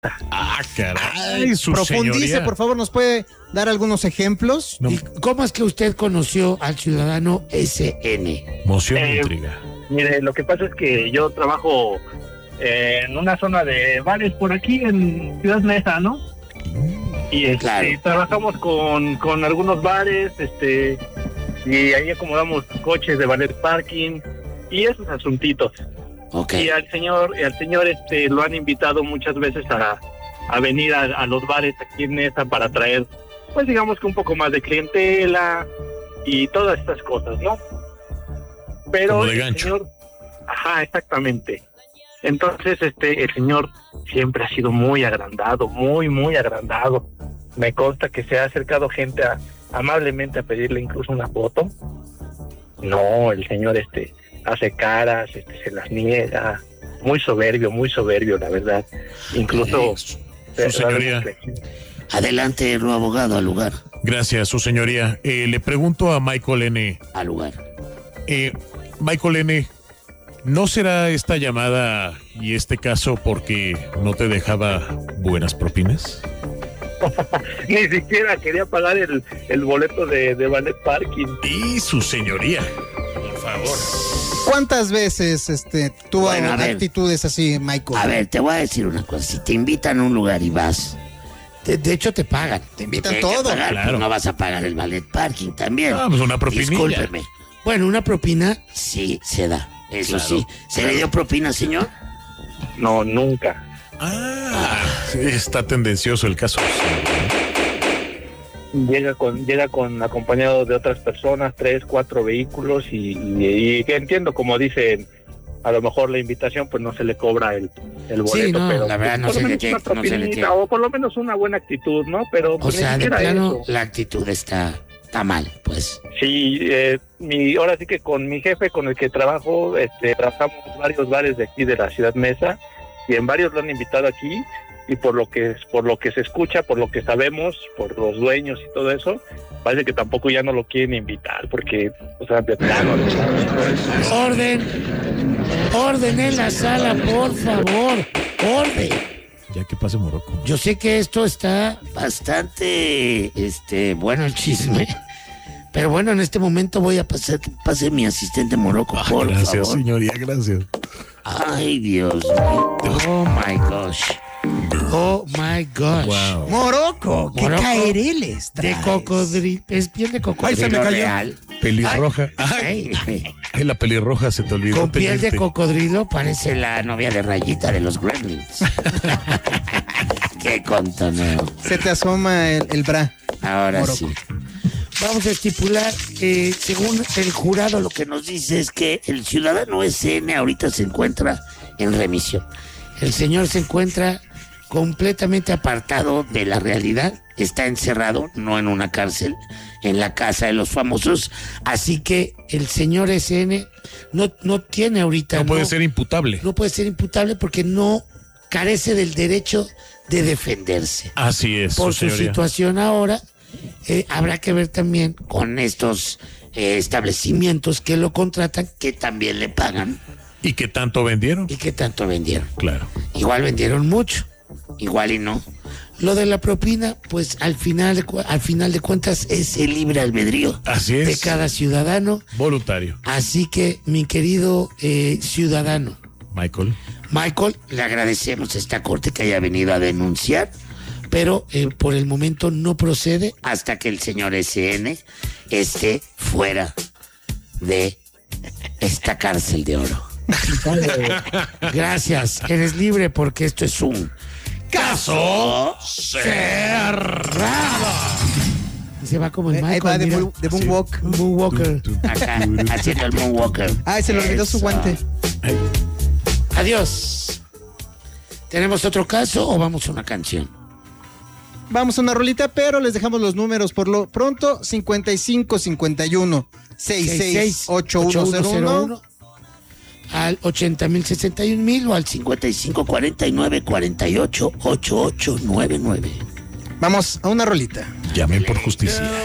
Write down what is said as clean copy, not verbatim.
Caray, su Profundice, señoría. por favor, ¿nos puede dar algunos ejemplos? No. ¿Y cómo es que usted conoció al ciudadano SN? Moción de intriga. Mire, lo que pasa es que yo trabajo en una zona de bares por aquí en Ciudad Mesa, ¿no? Y Claro. trabajamos con algunos bares, y ahí acomodamos coches de valet parking y esos asuntitos. Ok. Y al señor lo han invitado muchas veces a venir a los bares aquí en Mesa para traer, pues digamos que un poco más de clientela y todas estas cosas, ¿no? Pero Como de el gancho. señor, ajá, exactamente. Entonces, el señor siempre ha sido muy agrandado, muy agrandado. Me consta que se ha acercado gente amablemente a pedirle incluso una foto. No, el señor hace caras, se las niega. Muy soberbio, la verdad. Incluso Su señoría. Adelante, lo abogado, al lugar. Gracias, su señoría. Le pregunto a Michael N. Al lugar. Michael N., ¿no será esta llamada y este caso porque no te dejaba buenas propinas? Ni siquiera quería pagar el boleto de ballet parking. Y su señoría, por favor. ¿Cuántas veces tuvo Bueno, a ver. actitudes así, Michael? A ver, te voy a decir una cosa. Si te invitan a un lugar y vas, de hecho te pagan. Te invitan Tienen que todo. pagar, Claro. pues no vas a pagar el ballet parking también. Ah, pues una propinilla. Discúlpeme. Bueno, una propina sí se da. Eso Claro, sí. ¿Se le dio propina, señor? No, nunca. Sí, está tendencioso el caso. Llega con acompañado de otras personas, 3, 4 vehículos y que entiendo, como dicen, a lo mejor la invitación pues no se le cobra el boleto, Sí, no, pero la verdad no por se lo le menos tiene- una no se le propinita, tiene. o por lo menos una buena actitud, ¿no? Pero O pues, ni sea, de siquiera plano eso. la actitud está mal, pues. Sí, ahora sí que con mi jefe con el que trabajo, trabajamos varios bares de aquí de la Ciudad Mesa y en varios lo han invitado aquí y por lo que se escucha, por lo que sabemos, por los dueños y todo eso, parece que tampoco ya no lo quieren invitar porque, o sea, de plano. Orden en la sala, por favor. Orden. Ya que pase Morocco. Yo sé que esto está bastante, bueno el chisme. Pero bueno, en este momento voy a pasar que pase mi asistente Morocco, por Gracias, favor. señoría, gracias. Ay, Dios mío. Oh, my gosh. Oh, my gosh. Wow. Morocco, qué Morocco caereles De traes. cocodrilo. Es piel de cocodrilo Ay, se me cayó. real. Pelirroja. Ay, Ay, la pelirroja se te olvidó. con piel de teniente. cocodrilo parece la novia de Rayita de los Gremlins. Qué contoneo. Se te asoma el bra. Ahora Morocco. sí. Vamos a estipular, según el jurado, lo que nos dice es que el ciudadano SN ahorita se encuentra en remisión. El señor se encuentra completamente apartado de la realidad, está encerrado, no en una cárcel, en la casa de los famosos, así que el señor SN no tiene ahorita... No puede ser imputable. No puede ser imputable porque no carece del derecho de defenderse. Así es, Por su señoría. situación ahora, habrá que ver también con estos establecimientos que lo contratan, que también le pagan ¿Y qué tanto vendieron? y que tanto vendieron. Claro. Igual vendieron mucho, igual y no. Lo de la propina, pues al final de cuentas es el libre albedrío Así es. de cada ciudadano. Voluntario. Así que, mi querido ciudadano Michael. Michael, le agradecemos a esta corte que haya venido a denunciar, pero por el momento no procede hasta que el señor SN esté fuera de esta cárcel de oro. Gracias, eres libre porque esto es un caso cerrado. Y se va como el Ahí Michael, va de mira. Moonwalk. Moonwalker. Acá, haciendo el Moonwalker. Ay, se le olvidó su Eso. guante. Adiós. ¿Tenemos otro caso o vamos a una canción? Vamos a una rolita, pero les dejamos los números por lo pronto: 55 51 66 8101 al 80.061.000 o al 5549-488899. Vamos a una rolita. Llamen por justicia.